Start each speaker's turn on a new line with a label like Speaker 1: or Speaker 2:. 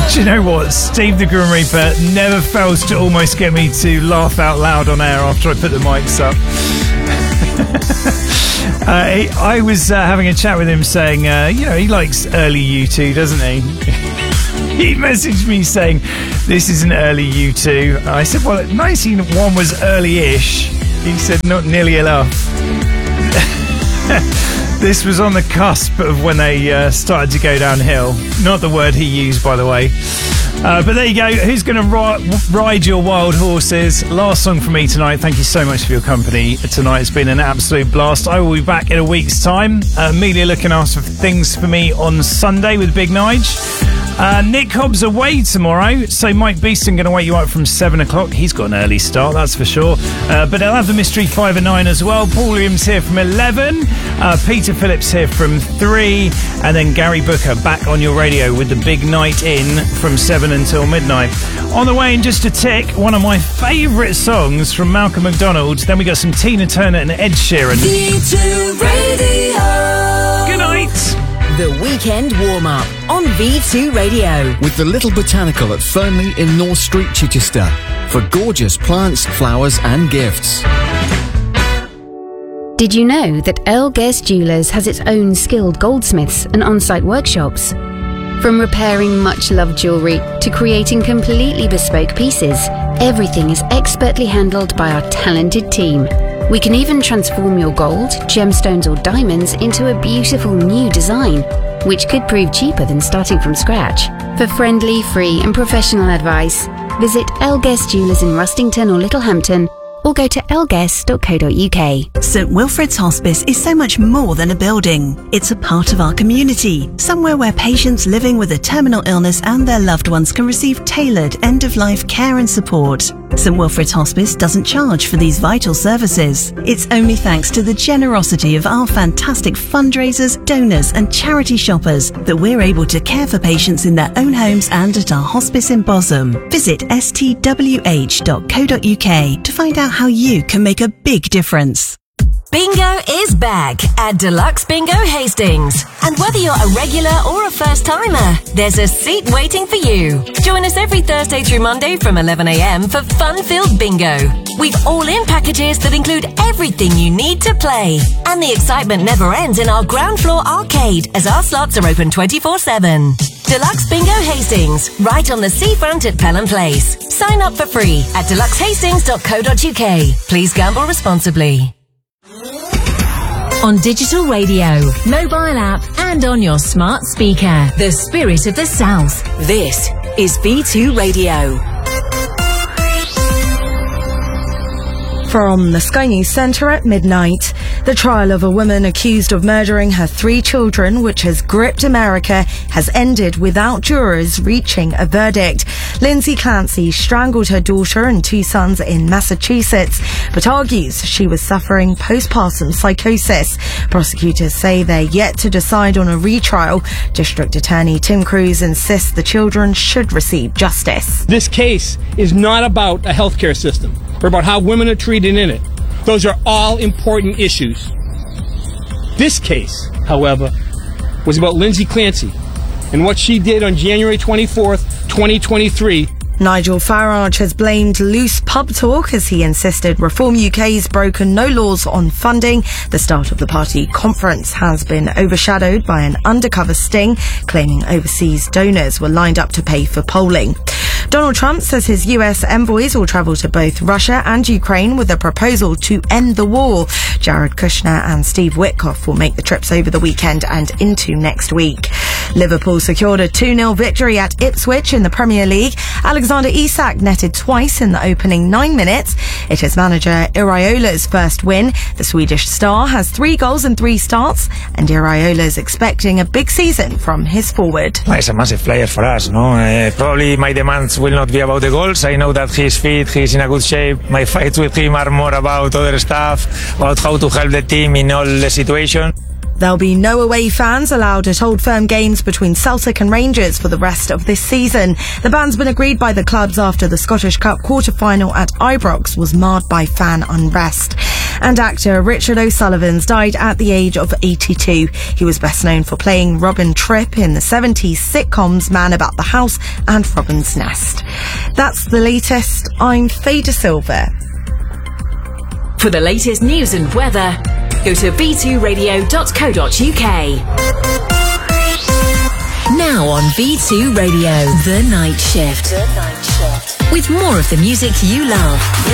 Speaker 1: Do you know what? Steve the Grim Reaper never fails to almost get me to laugh out loud on air after I put the mics up. I was having a chat with him saying, he likes early U2, doesn't he? He messaged me saying, this is an early U2. I said, well, 1901 was early-ish. He said, not nearly enough. This was on the cusp of when they started to go downhill. Not the word he used, by the way. But there you go. Who's going to ride your wild horses? Last song for me tonight. Thank you so much for your company tonight. It's been an absolute blast. I will be back in a week's time. Amelia looking after things for me on Sunday with Big Nige. Nick Hobbs away tomorrow, so Mike Beeston going to wake you up from 7 o'clock. He's got an early start, that's for sure. But they'll have the Mystery 5 and 9 as well. Paul Williams here from 11. Peter Phillips here from 3. And then Gary Booker back on your radio with the Big Night In from 7 until midnight. On the way in just a tick, one of my favourite songs from Malcolm McDonald. Then we got some Tina Turner and Ed Sheeran.
Speaker 2: V2 Radio.
Speaker 1: Good night.
Speaker 2: The Weekend Warm-Up on V2 Radio.
Speaker 3: With the Little Botanical at Fernley in North Street, Chichester. For gorgeous plants, flowers and gifts.
Speaker 4: Did you know that Earl Guest Jewellers has its own skilled goldsmiths and on-site workshops? From repairing much-loved jewellery to creating completely bespoke pieces, everything is expertly handled by our talented team. We can even transform your gold, gemstones or diamonds into a beautiful new design, which could prove cheaper than starting from scratch. For friendly, free and professional advice, visit Earl Guest Jewellers in Rustington or Littlehampton, or go to elguest.co.uk.
Speaker 5: St Wilfrid's Hospice is so much more than a building. It's a part of our community, somewhere where patients living with a terminal illness and their loved ones can receive tailored end-of-life care and support. St Wilfrid's Hospice doesn't charge for these vital services. It's only thanks to the generosity of our fantastic fundraisers, donors and charity shoppers that we're able to care for patients in their own homes and at our hospice in Bosham. Visit stwh.co.uk to find out how you can make a big difference.
Speaker 2: Bingo is back at Deluxe Bingo Hastings. And whether you're a regular or a first-timer, there's a seat waiting for you. Join us every Thursday through Monday from 11 a.m. for fun-filled bingo. We've all-in packages that include everything you need to play. And the excitement never ends in our ground floor arcade as our slots are open 24/7. Deluxe Bingo Hastings, right on the seafront at Pelham Place. Sign up for free at deluxehastings.co.uk. Please gamble responsibly. On digital radio, mobile app and on your smart speaker. The spirit of the South. This is V2 Radio.
Speaker 6: From the Sky News Centre at midnight, the trial of a woman accused of murdering her 3 children, which has gripped America, has ended without jurors reaching a verdict. Lindsay Clancy strangled her daughter and 2 sons in Massachusetts, but argues she was suffering postpartum psychosis. Prosecutors say they're yet to decide on a retrial. District Attorney Tim Cruz insists the children should receive justice.
Speaker 7: This case is not about a healthcare system or about how women are treated in it. Those are all important issues. This case, however, was about Lindsay Clancy and what she did on January 24th, 2023.
Speaker 6: Nigel Farage has blamed loose pub talk as he insisted Reform UK's broken no laws on funding. The start of the party conference has been overshadowed by an undercover sting, claiming overseas donors were lined up to pay for polling. Donald Trump says his US envoys will travel to both Russia and Ukraine with a proposal to end the war. Jared Kushner and Steve Witkoff will make the trips over the weekend and into next week. Liverpool secured a 2-0 victory at Ipswich in the Premier League. Alexander Isak netted twice in the opening 9 minutes. It is manager Iraola's first win. The Swedish star has 3 goals and 3 starts, and Iraola's expecting a big season from his forward.
Speaker 8: It's a massive player for us, no? Probably my demands will not be about the goals. I know that he's fit, he's in a good shape. My fights with him are more about other stuff, about how to help the team in all the situations.
Speaker 6: There'll be no away fans allowed at Old Firm games between Celtic and Rangers for the rest of this season. The ban's been agreed by the clubs after the Scottish Cup quarter-final at Ibrox was marred by fan unrest. And actor Richard O'Sullivan's died at the age of 82. He was best known for playing Robin Tripp in the 70s sitcoms Man About the House and Robin's Nest. That's the latest. I'm Faye De Silva.
Speaker 2: For the latest news and weather, go to v2radio.co.uk. Now on V2 Radio, The Night Shift. With more of the music you love.